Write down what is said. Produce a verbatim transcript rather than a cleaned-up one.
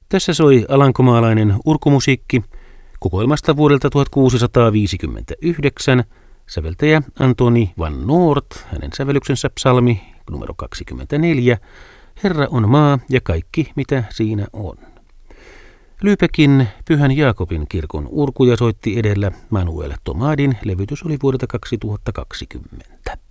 Tässä soi alankomaalainen urkumusiikki kokoelmasta vuodelta tuhatkuusisataaviisikymmentäyhdeksän, säveltäjä Antoni van Noort, hänen sävellyksensä psalmi numero kaksikymmentäneljä, Herra on maa ja kaikki mitä siinä on. Lübeckin Pyhän Jaakobin kirkon urkuja soitti edellä Manuel Tomadin, levytys oli vuodelta kaksituhattakaksikymmentä.